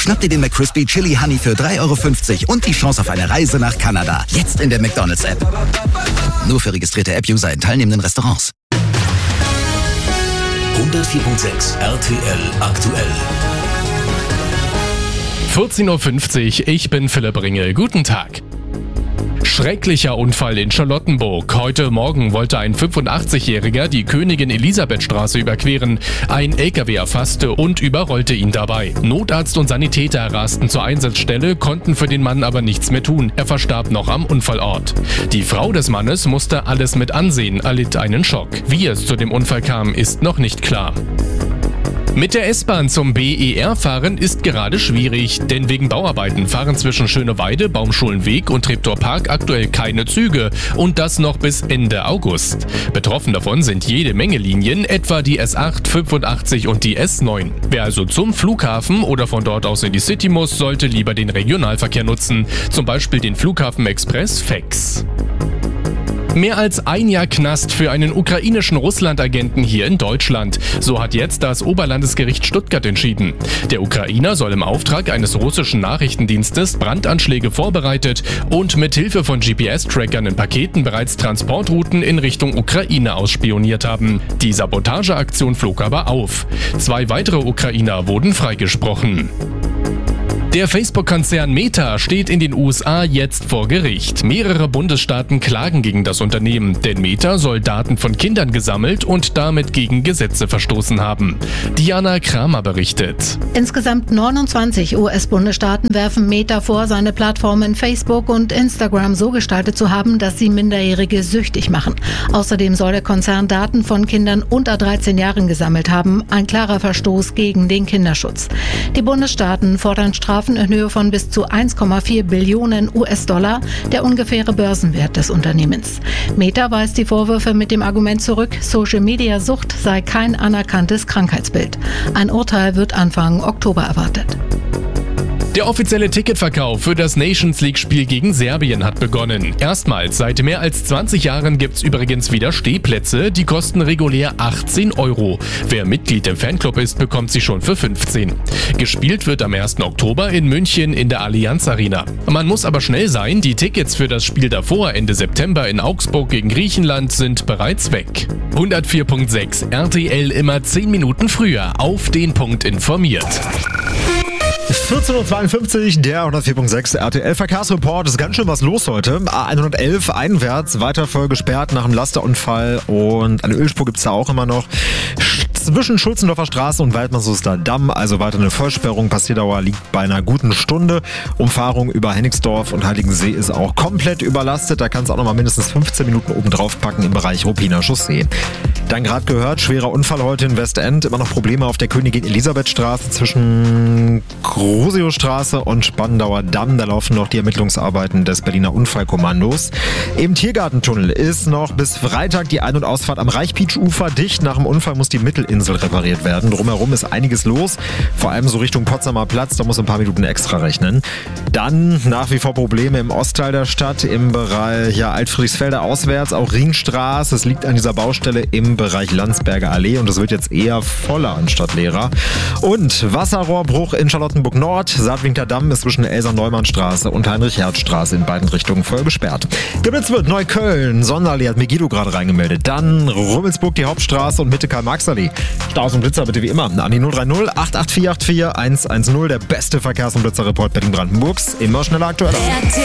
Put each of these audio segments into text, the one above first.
Schnapp dir den McCrispy Chili Honey für 3,50 € und die Chance auf eine Reise nach Kanada. Jetzt in der McDonald's-App. Nur für registrierte App-User in teilnehmenden Restaurants. 104.6 RTL aktuell. 14.50 Uhr, ich bin Philipp Ringel. Guten Tag. Schrecklicher Unfall in Charlottenburg. Heute Morgen wollte ein 85-Jähriger die Königin-Elisabeth-Straße überqueren. Ein LKW erfasste und überrollte ihn dabei. Notarzt und Sanitäter rasten zur Einsatzstelle, konnten für den Mann aber nichts mehr tun. Er verstarb noch am Unfallort. Die Frau des Mannes musste alles mit ansehen, erlitt einen Schock. Wie es zu dem Unfall kam, ist noch nicht klar. Mit der S-Bahn zum BER fahren ist gerade schwierig, denn wegen Bauarbeiten fahren zwischen Schöneweide, Baumschulenweg und Treptower Park aktuell keine Züge und das noch bis Ende August. Betroffen davon sind jede Menge Linien, etwa die S8, 85 und die S9. Wer also zum Flughafen oder von dort aus in die City muss, sollte lieber den Regionalverkehr nutzen, zum Beispiel den Flughafen-Express FEX. Mehr als ein Jahr Knast für einen ukrainischen Russland-Agenten hier in Deutschland. So hat jetzt das Oberlandesgericht Stuttgart entschieden. Der Ukrainer soll im Auftrag eines russischen Nachrichtendienstes Brandanschläge vorbereitet und mit Hilfe von GPS-Trackern in Paketen bereits Transportrouten in Richtung Ukraine ausspioniert haben. Die Sabotageaktion flog aber auf. 2 weitere Ukrainer wurden freigesprochen. Der Facebook-Konzern Meta steht in den USA jetzt vor Gericht. Mehrere Bundesstaaten klagen gegen das Unternehmen, denn Meta soll Daten von Kindern gesammelt und damit gegen Gesetze verstoßen haben. Diana Kramer berichtet. Insgesamt 29 US-Bundesstaaten werfen Meta vor, seine Plattformen Facebook und Instagram so gestaltet zu haben, dass sie Minderjährige süchtig machen. Außerdem soll der Konzern Daten von Kindern unter 13 Jahren gesammelt haben. Ein klarer Verstoß gegen den Kinderschutz. Die Bundesstaaten fordern Strafen in Höhe von bis zu 1,4 Billionen US-Dollar, der ungefähre Börsenwert des Unternehmens. Meta weist die Vorwürfe mit dem Argument zurück, Social-Media-Sucht sei kein anerkanntes Krankheitsbild. Ein Urteil wird Anfang Oktober erwartet. Der offizielle Ticketverkauf für das Nations-League-Spiel gegen Serbien hat begonnen. Erstmals seit mehr als 20 Jahren gibt's übrigens wieder Stehplätze, die kosten regulär 18 €. Wer Mitglied im Fanclub ist, bekommt sie schon für 15. Gespielt wird am 1. Oktober in München in der Allianz Arena. Man muss aber schnell sein, die Tickets für das Spiel davor, Ende September in Augsburg gegen Griechenland, sind bereits weg. 104.6 RTL immer 10 Minuten früher auf den Punkt informiert. 14.52 Uhr, der 104.6 RTL-Verkehrsreport. Ist ganz schön was los heute. A111 einwärts, weiter voll gesperrt nach einem Lasterunfall und eine Ölspur gibt's da auch immer noch. Zwischen Schulzendorfer Straße und Waldmannshuster Damm, also weiter eine Vollsperrung. Passierdauer liegt bei einer guten Stunde. Umfahrung über Hennigsdorf und Heiligensee ist auch komplett überlastet. Da kannst du auch noch mal mindestens 15 Minuten oben drauf packen im Bereich Ruppiner Chaussee. Dann gerade gehört, schwerer Unfall heute in Westend. Immer noch Probleme auf der Königin-Elisabeth-Straße zwischen Grosiostraße und Spandauer Damm. Da laufen noch die Ermittlungsarbeiten des Berliner Unfallkommandos. Im Tiergartentunnel ist noch bis Freitag die Ein- und Ausfahrt am Reichpietsch-Ufer dicht. Nach dem Unfall muss die Mittelinsel repariert werden. Drumherum ist einiges los, vor allem so Richtung Potsdamer Platz. Da muss ein paar Minuten extra rechnen. Dann nach wie vor Probleme im Ostteil der Stadt, im Bereich Altfriedrichsfelder auswärts, auch Ringstraße. Es liegt an dieser Baustelle im Bereich Landsberger Allee und es wird jetzt eher voller anstatt leerer. Und Wasserrohrbruch in Charlottenburg Nord. Saatwinkler Damm ist zwischen Elsa-Neumannstraße und Heinrich-Herz-Straße in beiden Richtungen voll gesperrt. Geblitzt wird Neukölln. Sonderallee hat Megiddo gerade reingemeldet. Dann Rummelsburg, die Hauptstraße und Mitte Karl-Marx-Allee. Staus und Blitzer bitte wie immer an die 030 88484 110. Der beste Verkehrs- und Blitzerreport Berlin-Brandenburgs. Immer schneller, aktueller.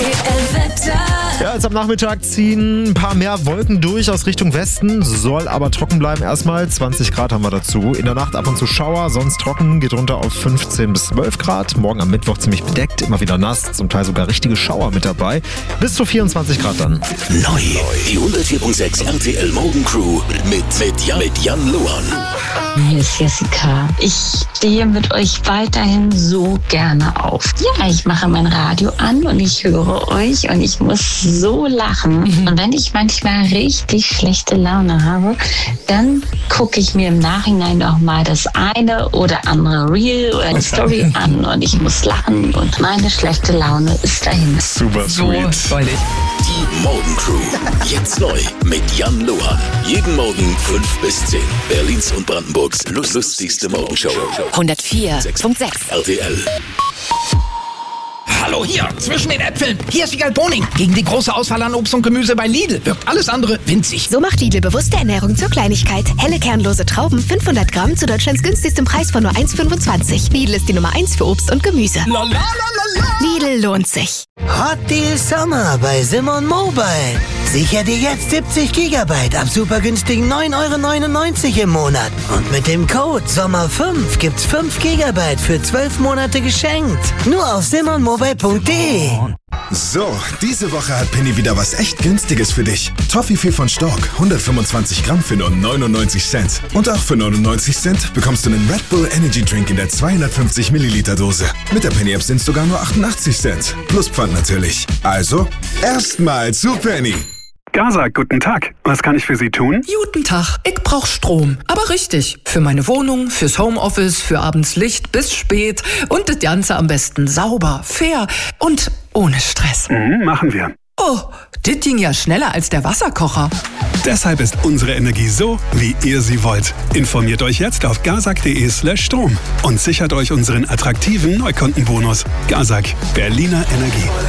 Ja, jetzt am Nachmittag ziehen ein paar mehr Wolken durch aus Richtung Westen. Soll aber trocken bleiben erstmal. 20 Grad haben wir dazu. In der Nacht ab und zu Schauer, sonst trocken. Geht runter auf 15 bis 12 Grad. Morgen am Mittwoch ziemlich bedeckt, immer wieder nass. Zum Teil sogar richtige Schauer mit dabei. Bis zu 24 Grad dann. Neu. Die 104.6 RTL Morgencrew mit Jan Luan. Hier ist Jessica. Ich stehe mit euch weiterhin so gerne auf. Ja, ich mache mein Radio an und ich höre euch und ich muss so lachen. Und wenn ich manchmal richtig schlechte Laune habe, dann gucke ich mir im Nachhinein noch mal das eine oder andere Reel oder eine Story an und ich muss lachen und meine schlechte Laune ist dahin. Super sweet. So freudig. Die Morgencrew. Jetzt neu mit Jan Luan. Jeden Morgen 5 bis 10. Berlins und Brandenburgs lustigste Morgenshow. 104.6 RTL. Hallo, hier, zwischen den Äpfeln. Hier ist Wiegald Boning. Gegen die große Auswahl an Obst und Gemüse bei Lidl wirkt alles andere winzig. So macht Lidl bewusste Ernährung zur Kleinigkeit. Helle kernlose Trauben 500 Gramm zu Deutschlands günstigstem Preis von nur 1,25. Lidl ist die Nummer 1 für Obst und Gemüse. Lidl lohnt sich. Hot Deal Sommer bei Simon Mobile. Sicher dir jetzt 70 GB ab super günstigen 9,99 € im Monat. Und mit dem Code SOMMER5 gibt's 5 GB für 12 Monate geschenkt. Nur auf simonmobile.de. So, diese Woche hat Penny wieder was echt Günstiges für dich. Toffifee von Stork, 125 Gramm für nur 99 Cent. Und auch für 99 Cent bekommst du einen Red Bull Energy Drink in der 250 Milliliter Dose. Mit der Penny App sind's sogar nur 88 Cent. Plus Pfand natürlich. Also, erstmal zu Penny. Gazak, guten Tag. Was kann ich für Sie tun? Guten Tag. Ich brauch Strom. Aber richtig. Für meine Wohnung, fürs Homeoffice, für abends Licht bis spät. Und das Ganze am besten sauber, fair und ohne Stress. Machen wir. Oh, das ging ja schneller als der Wasserkocher. Deshalb ist unsere Energie so, wie ihr sie wollt. Informiert euch jetzt auf gazak.de/Strom und sichert euch unseren attraktiven Neukundenbonus. Gazak, Berliner Energie.